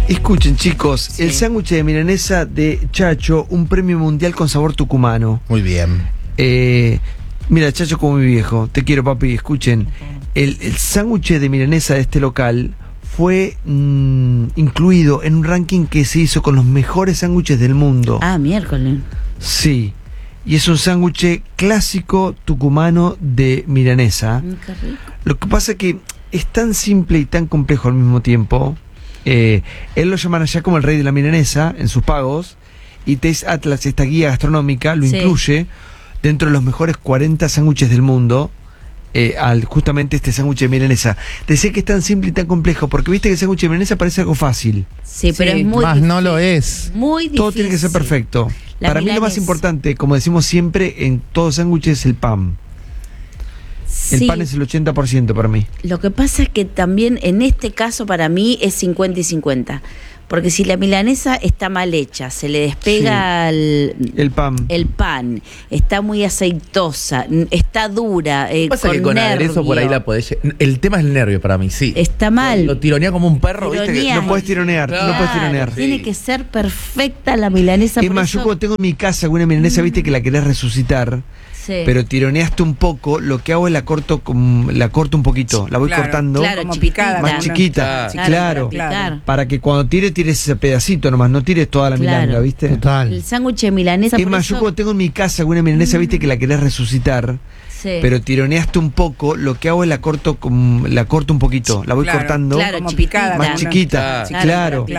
Escuchen, chicos, Sí. el sándwich de milanesa de Chacho, un premio mundial con sabor tucumano. Muy bien. Mira, Chacho como mi viejo, te quiero, papi. Escuchen, el sándwich de milanesa de este local fue incluido en un ranking que se hizo con los mejores sándwiches del mundo. Ah, miércoles. Sí, y es un sándwich clásico tucumano de milanesa. Qué rico. Lo que pasa es que es tan simple y tan complejo al mismo tiempo. Él lo llaman allá como el rey de la milanesa en sus pagos. Y Taste Atlas, esta guía gastronómica, lo Sí. incluye dentro de los mejores 40 sándwiches del mundo. Justamente este sándwich de milanesa. Decía que es tan simple y tan complejo, porque viste que el sándwich de milanesa parece algo fácil. Sí, pero Sí, es muy más difícil. no lo es. Muy difícil. Todo tiene que ser perfecto. La Para mí lo más milanesa. importante, como decimos siempre, en todo sándwich es el pan. El Sí. pan es el 80% para mí. Lo que pasa es que también en este caso para mí es 50 y 50. Porque si la milanesa está mal hecha, se le despega El pan. el pan, está muy aceitosa, está dura, Pasa que con aderezo por ahí la podés. El tema es el nervio para mí, sí. está mal. Lo tironea como un perro, ¿viste? Tironea. No puedes tironear, no puedes tironear. Tiene que ser perfecta la milanesa. Es por más, eso- yo cuando tengo en mi casa alguna milanesa, viste que la querés resucitar, Sí. pero tironeaste un poco, lo que hago es la corto un poquito, la voy Claro, cortando, Claro, como chiquitita. picada, más ¿no? chiquita, claro, para picar. para que cuando tires ese pedacito nomás, no tires toda la Claro. milanga, ¿viste? El Total. sándwich de milanesa. Es por más, eso- yo cuando tengo en mi casa alguna milanesa, viste que la querés resucitar, Sí. pero tironeaste un poco, lo que hago es la corto un poquito, la voy Claro, cortando, Claro, como chiquitita. picada, más ¿no? chiquita, Claro, claro. para